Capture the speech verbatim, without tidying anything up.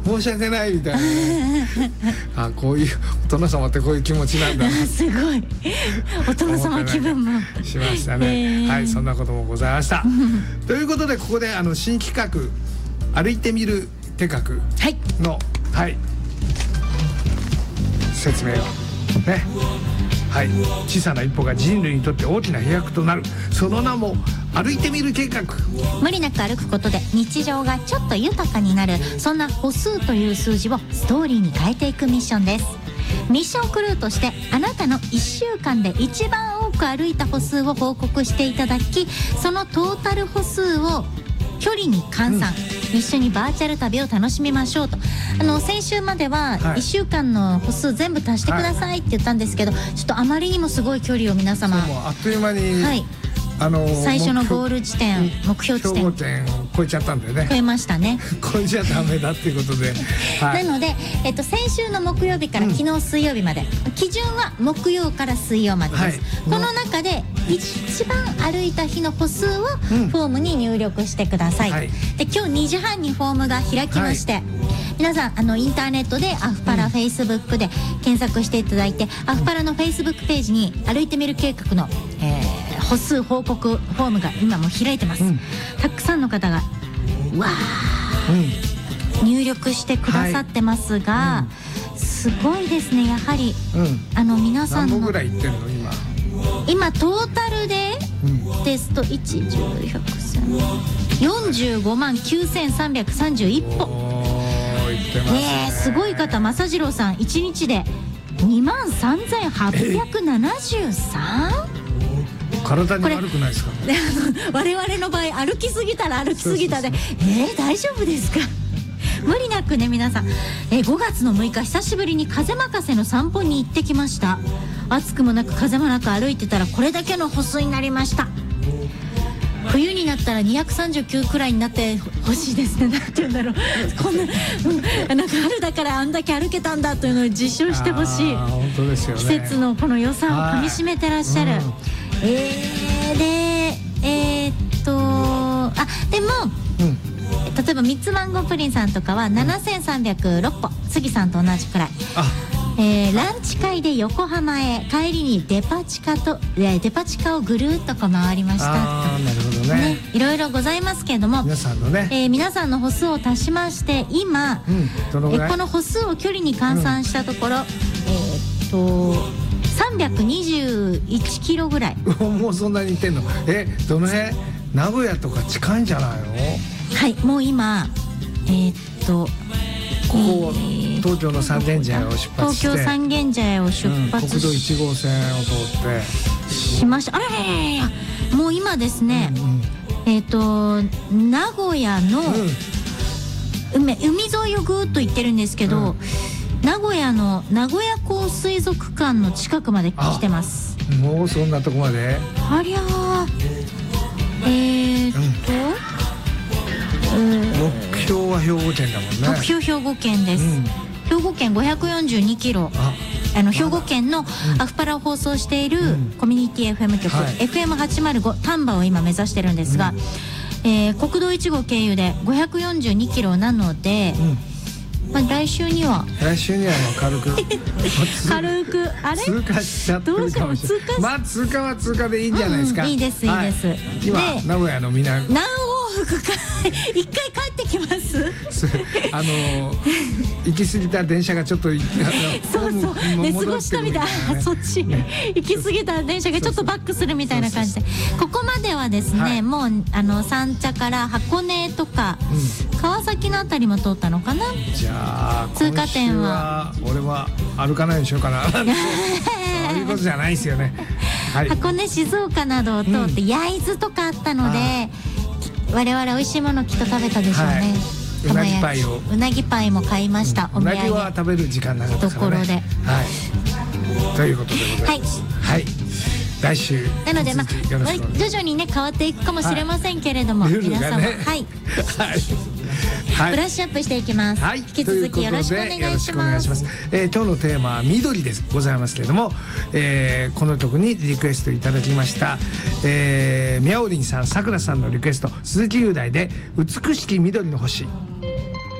申し訳ないみたいな、ね、あこういうお殿様ってこういう気持ちなんだなすごいお殿様気分もしましたね、えー、はいそんなこともございましたということでここであの新企画歩いてみる手画の、はいはい、説明をねはい、小さな一歩が人類にとって大きな飛躍となるその名も歩いてみる計画。 無理なく歩くことで日常がちょっと豊かになるそんな歩数という数字をストーリーに変えていくミッションです。ミッションクルーとしてあなたのいっしゅうかんで一番多く歩いた歩数を報告していただきそのトータル歩数を距離に換算、うん、一緒にバーチャル旅を楽しみましょうと。あの先週まではいっしゅうかんの歩数全部足してくださいって言ったんですけど、はい、ちょっとあまりにもすごい距離を皆様あっという間に、はいあのー、最初のゴール地点目標地点標点を超えちゃったんだよね。 超えましたね超えちゃダメだっていうことで、 はい、なので、えっと、先週の木曜日から昨日水曜日まで、うん、基準は木曜から水曜までです、はい、この中で一番歩いた日の歩数をフォームに入力してください、うんはい、で今日にじはんにフォームが開きまして、はい、皆さんあのインターネットでアフパラ、うん、フェイスブックで検索していただいて、うん、アフパラのフェイスブックページに歩いてみる計画の、えー、歩数報告フォームが今も開いてます、うん、たくさんの方がわー、うん、入力してくださってますが、はいうん、すごいですねやはり、うん、あの皆さんの何歩ぐらいいってるの今今トータルで、うん、ですといち、じゅう、ひゃく、せんよんじゅうごまんきゅうせんさんびゃくさんじゅういち歩ねえすごい方正次郎さんいちにちでにまんさんぜんはっぴゃくななじゅうさん体に悪くないですかね我々の場合歩きすぎたら歩きすぎたでえー、大丈夫ですか無理なくね皆さん、えー、ごがつのむいか久しぶりに風任せの散歩に行ってきました。暑くもなく風もなく歩いてたらこれだけの歩数になりました。冬になったらにひゃくさんじゅうきゅうくらいになってほしいですね。なんて言うんだろうこんな、うん、なんか春だからあんだけ歩けたんだというのを実証してほしい。 本当ですよね。 季節のこの良さをかみしめてらっしゃる、うん、えー、でえー、っとあでも、うん例えばミッツマンゴープリンさんとかはななせんさんびゃくろっぽ杉さんと同じくらいあ、えー、ランチ会で横浜へ帰りにデパ地下と、えー、デパ地下をぐるっとこう回りましたあーなるほど ね, ねいろいろございますけれども皆さんのね、 えー、皆さんの歩数を足しまして今、うん、どのぐらいえー、この歩数を距離に換算したところ、うん、えー、っとさんびゃくにじゅういちキロぐらいもうそんなにいってんのえどの辺名古屋とか近いんじゃないのはいもう今えー、っとここ、えー、東京の三軒茶屋を出発して東京三軒茶屋を出発し、 うん、国道いち号線を通ってしましたあららららもう今ですね、うんうん、えー、っと名古屋の、うん、海, 海沿いをぐーっと行ってるんですけど、うん、名古屋の名古屋港水族館の近くまで来てます。 もうそんなとこまでありゃーえー、っと、うん目標は兵庫県だもんね。 目標兵庫県です、うん、兵庫県ごひゃくよんじゅうにキロああの兵庫県のアフパラを放送しているコミュニティ エフエム 局、はい、エフエムはちまるご 丹波を今目指してるんですが、うんえー、国道いち号経由でごひゃくよんじゅうにキロなので、うんまあ、来週には来週には軽く軽くあれ通過しちゃってるかもしれないまあ通過は通過でいいんじゃないですか、 うん、いいですいいです、はい、 今名古屋の南何往復か一回帰ってきますあの行き過ぎた電車がちょっとそうそう寝過ごしたみたいな、ね、そっち、ね、行き過ぎた電車がちょっとバックするみたいな感じでここまではですね、はい、もうあの三茶から箱根とか、うん、川崎のあたりも通ったのかな。 じゃあ通過点は俺は歩かないようにしようかなそういうことじゃないですよね、はい、 箱根静岡などを通って、うん、焼津とかあったので我々美味しいものきっと食べたでしょうね、はい、 うなぎパイをうなぎパイも買いました、うん、お土産うなぎは食べる時間なかったからねところで、 はい、ということでございます、はい、はい、来週なので、まあ、徐々にね変わっていくかもしれませんけれども、はい、皆様、ね、はい、はい、ブラッシュアップしていきます、はい、引き続きよろしくお願いします。 えー、今日のテーマは緑ですございますけれども、えー、この曲にリクエストいただきました、えー、みやおりんさんさくらさんのリクエスト鈴木雄大で美しき緑の星。